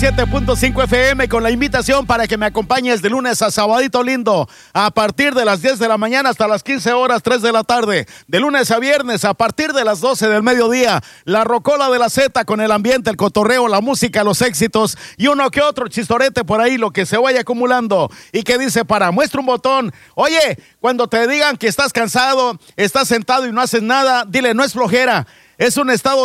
7.5 FM con la invitación para que me acompañes de lunes a sabadito lindo a partir de las 10 de la mañana hasta las 15 horas 3 de la tarde, de lunes a viernes a partir de las 12 del mediodía, la rocola de la Z con el ambiente, el cotorreo, la música, los éxitos y uno que otro chistorete por ahí, lo que se vaya acumulando y que dice para muestra un botón. Oye, cuando te digan que estás cansado, estás sentado y no haces nada, dile no es flojera, es un estado